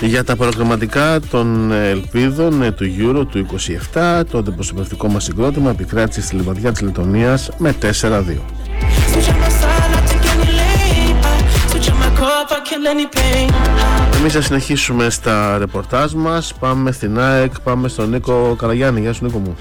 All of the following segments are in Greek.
Για τα προγραμματικά των ελπίδων του Euro του 27, το αντιπροσωπευτικό μας συγκρότημα επικράτησε στη λιβαδιά της Λετωνίας με 4-2. Εμείς θα συνεχίσουμε στα ρεπορτάζ μας. Πάμε στην ΑΕΚ, πάμε στον Νίκο Καραγιάννη. Γεια σου Νίκο μου.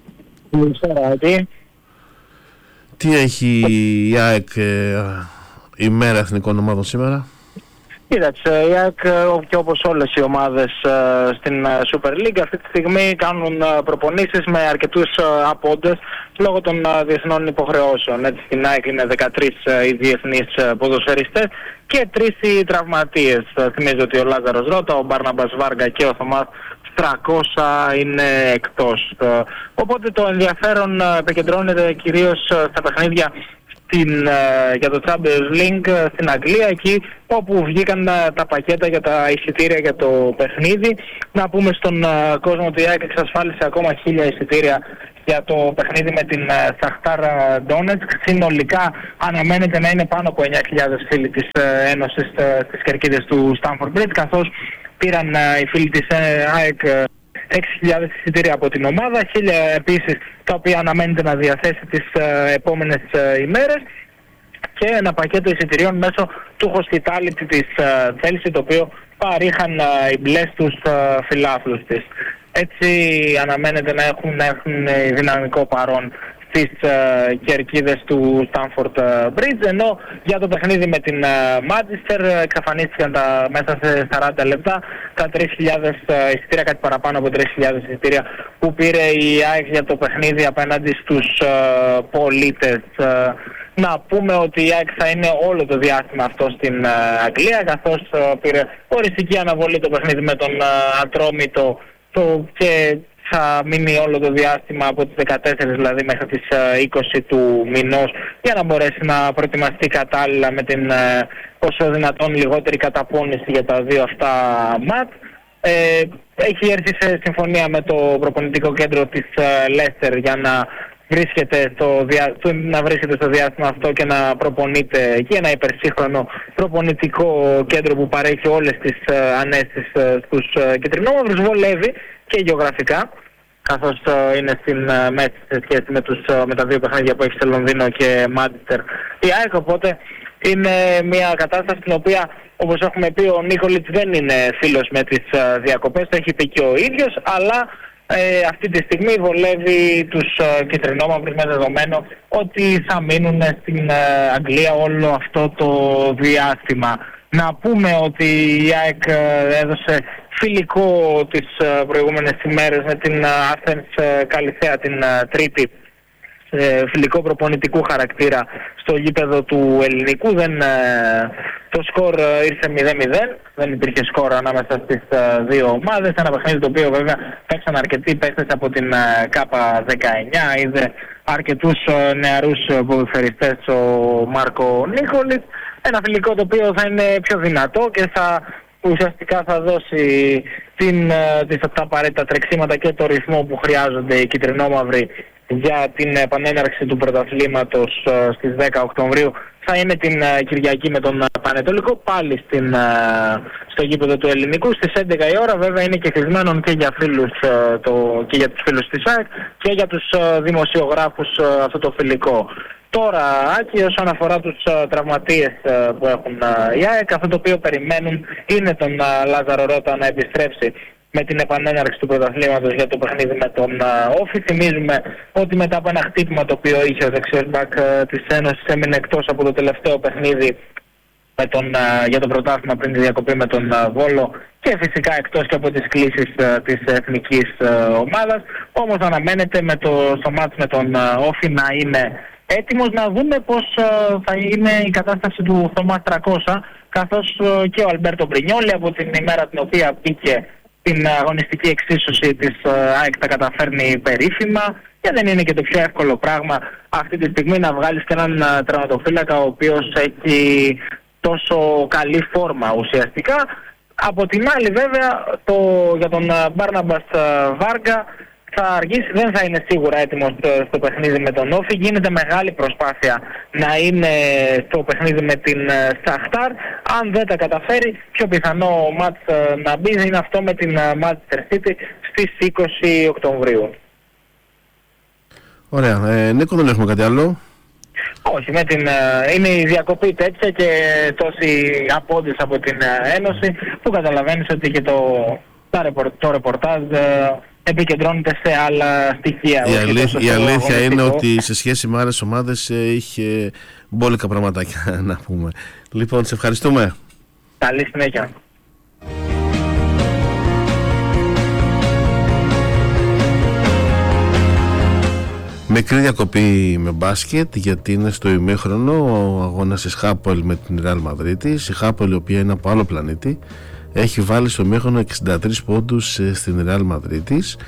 Τι έχει η ΑΕΚ ημέρα εθνικών ομάδων σήμερα? Κοίταξε, η ΑΕΚ και όπως όλες οι ομάδες στην Super League αυτή τη στιγμή κάνουν προπονήσεις με αρκετούς απόντες λόγω των διεθνών υποχρεώσεων. Έτσι στην ΑΕΚ είναι 13 οι διεθνείς ποδοσφαιριστές και 3 οι τραυματίες. Θυμίζω ότι ο Λάζαρος Ρώτα, ο Μπάρναμπας Βάργα και ο Θωμάς Στρακώσα είναι εκτός. Οπότε το ενδιαφέρον επικεντρώνεται κυρίως στα παιχνίδια για το Champions League στην Αγγλία, εκεί όπου βγήκαν τα πακέτα για τα εισιτήρια για το παιχνίδι. Να πούμε στον κόσμο ότι η ΑΕΚ εξασφάλισε ακόμα 1000 εισιτήρια για το παιχνίδι με την Σαχτάρ Ντόνετσκ. Συνολικά αναμένεται να είναι πάνω από 9.000 φίλοι της Ένωσης στις κερκίδες του Stamford Bridge, καθώς πήραν οι φίλοι της ΑΕΚ 6.000 εισιτήρια από την ομάδα, 1.000 επίσης τα οποία αναμένεται να διαθέσει τις επόμενες ημέρες, και ένα πακέτο εισιτηρίων μέσω του hospitality της Chelsea, το οποίο παρήχαν οι μπλες τους φιλάθλους της. Έτσι αναμένεται να έχουν δυναμικό παρόν στις κερκίδες του Stamford Bridge, ενώ για το παιχνίδι με την Manchester εξαφανίστηκαν μέσα σε 40 λεπτά τα 3.000 εισιτήρια, κάτι παραπάνω από 3.000 εισιτήρια που πήρε η ΑΕΚ για το παιχνίδι απέναντι στους πολίτες. Να πούμε ότι η ΑΕΚ θα είναι όλο το διάστημα αυτό στην Αγγλία, καθώς πήρε οριστική αναβολή το παιχνίδι με τον Ατρόμητο και θα μείνει όλο το διάστημα από τις 14 δηλαδή μέχρι τις 20 του μηνός, για να μπορέσει να προετοιμαστεί κατάλληλα με την όσο δυνατόν λιγότερη καταπώνηση για τα δύο αυτά ματ. Έχει έρθει σε συμφωνία με το προπονητικό κέντρο της Leicester για να βρίσκεται στο διάστημα αυτό και να προπονείται εκεί, ένα υπερσύγχρονο προπονητικό κέντρο που παρέχει όλες τις ανέσεις στους κυτρινόμαυρους. Βολεύει και γεωγραφικά, καθώς είναι στην μέση σε σχέση με τα δύο παιχνίδια που έχει σε Λονδίνο και Μάντσεστερ η ΑΕΚ, οπότε είναι μια κατάσταση στην οποία, όπως έχουμε πει, ο Νίκολιτς δεν είναι φίλος με τις διακοπές, το έχει πει και ο ίδιος, αλλά αυτή τη στιγμή βολεύει τους κυτρινόμαυρους με δεδομένο ότι θα μείνουν στην Αγγλία όλο αυτό το διάστημα. Να πούμε ότι η ΑΕΚ έδωσε φιλικό τις προηγούμενες ημέρες με την Athens Καλυθέα την Τρίτη, φιλικό προπονητικού χαρακτήρα στο γήπεδο του Ελληνικού. Το σκορ ήρθε 0-0, δεν υπήρχε σκορ ανάμεσα στις δύο ομάδες. Ένα παιχνίδι το οποίο βέβαια παίξαν αρκετοί παίκτες από την ΚΑΠΑ 19, είδε αρκετούς νεαρούς ποδοσφαιριστές ο Μάρκο Νίκολιτς. Ένα φιλικό το οποίο θα είναι πιο δυνατό και ουσιαστικά θα δώσει τα απαραίτητα τρεξίματα και το ρυθμό που χρειάζονται οι κυτρινόμαυροι για την επανέναρξη του πρωταθλήματος στις 10 Οκτωβρίου. Θα είναι την Κυριακή με τον Πανετολικό πάλι στο γήπεδο του Ελληνικού στις 11 η ώρα. Βέβαια είναι και κλεισμένον και για τους φίλους της ΑΕΚ και για τους δημοσιογράφους αυτό το φιλικό. Τώρα, Άκη, όσον αφορά τους τραυματίες που έχουν η ΑΕΚ, αυτό το οποίο περιμένουν είναι τον Λάζαρο Ρώτα να επιστρέψει με την επανέναρξη του πρωταθλήματος για το παιχνίδι με τον Όφη. Θυμίζουμε ότι μετά από ένα χτύπημα το οποίο είχε ο δεξιός μπακ της Ένωσης έμεινε εκτός από το τελευταίο παιχνίδι για το πρωτάθλημα πριν τη διακοπή με τον Βόλο, και φυσικά εκτός και από τις κλήσεις της εθνικής ομάδας. Όμως αναμένεται στο μάτς με τον Όφη να είναι έτοιμος. Να δούμε πώς θα είναι η κατάσταση του Θωμά Στρακώσα, καθώς και ο Αλμπέρτο Μπρινιόλι από την ημέρα την οποία μπήκε την αγωνιστική εξίσωση της ΑΕΚ τα καταφέρνει περίφημα, και δεν είναι και το πιο εύκολο πράγμα αυτή τη στιγμή να βγάλεις και έναν τερματοφύλακα ο οποίος έχει τόσο καλή φόρμα ουσιαστικά. Από την άλλη βέβαια για τον Μπάρναμπας Βάργα θα αργήσει, δεν θα είναι σίγουρα έτοιμος στο παιχνίδι με τον Όφη. Γίνεται μεγάλη προσπάθεια να είναι στο παιχνίδι με την Σαχτάρ. Αν δεν τα καταφέρει, πιο πιθανό μάτς να μπει είναι αυτό με την Manchester City στις 20 Οκτωβρίου. Ωραία. Νίκο, δεν έχουμε κάτι άλλο? Όχι, είναι η διακοπή τέτοια και τόσοι απόντες από την Ένωση που καταλαβαίνεις ότι και το ρεπορτάζ επικεντρώνεται σε άλλα στοιχεία. Η αλήθεια είναι ότι σε σχέση με άλλες ομάδες είχε μπόλικα πραγματάκια να πούμε. Λοιπόν, σε ευχαριστούμε. Καλή συνέχεια. Μικρή διακοπή με μπάσκετ, γιατί είναι στο ημίχρονο ο αγώνας της Χάπολ με την Ρεάλ Μαδρίτης. Η Χάπολ, η οποία είναι από άλλο πλανήτη, έχει βάλει στο ημίχρονο 63 πόντους στην Ρεάλ Μαδρίτης.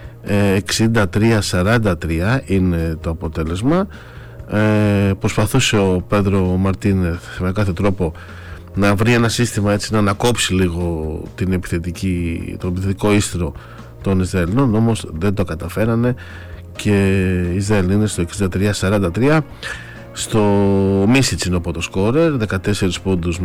63-43 είναι το αποτέλεσμα. Προσπαθούσε ο Πέντρο Μαρτίνεθ με κάθε τρόπο να βρει ένα σύστημα, έτσι να ανακόψει λίγο τον επιθετικό ίστρο των Ισραηλινών, όμως δεν το καταφέρανε και η Ισραήλ είναι στο 63-43. Στο Μίσιτς είναι από το σκόρερ, 14 πόντους